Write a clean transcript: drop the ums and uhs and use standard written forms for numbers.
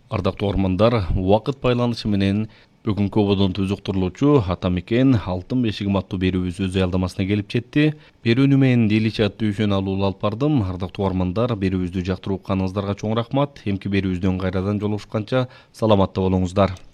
Ардактуу угармандар, убакыт байланышы менен бүгүнкү ободонду үзүктүрүлүүчү Атамекен Алтын бешигим аттуу берүүбүз өз аялдамасына келип жетти. Берүүнү мен Деличи аттуу үйшөн алуула алып бардым. Ардактуу угармандар, берүүбүздү жактырып укканыңыздарга чоң рахмат. Эмки берүүбүздөн кайрадан жолугушканча саламатта болуңуздар.